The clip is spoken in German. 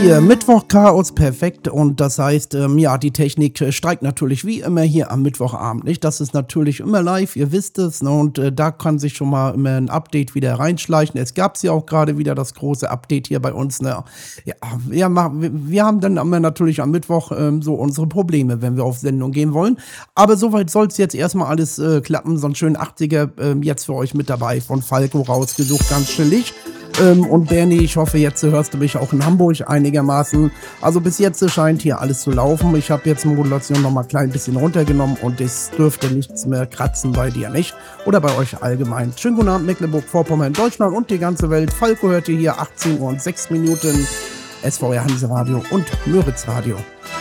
Hier, Mittwoch Chaos perfekt und das heißt, ja, die Technik streikt natürlich wie immer hier am Mittwochabend, nicht? Das ist natürlich immer live, ihr wisst es, ne? Und da kann sich schon mal immer ein Update wieder reinschleichen. Es gab ja auch gerade wieder das große Update hier bei uns, ne? Ja, wir haben dann immer natürlich am Mittwoch so unsere Probleme, wenn wir auf Sendung gehen wollen. Aber soweit soll es jetzt erstmal alles klappen. So einen schönen 80er jetzt für euch mit dabei von Falco rausgesucht, ganz chillig. Und Bernie, ich hoffe, jetzt hörst du mich auch in Hamburg einigermaßen. Also bis jetzt scheint hier alles zu laufen. Ich habe jetzt Modulation noch mal ein klein bisschen runtergenommen und es dürfte nichts mehr kratzen bei dir, nicht? Oder bei euch allgemein. Schönen guten Abend, Mecklenburg-Vorpommern, Deutschland und die ganze Welt. Falco hört ihr hier 18 Uhr und 6 Minuten. SVR Hanseradio und Müritz Radio.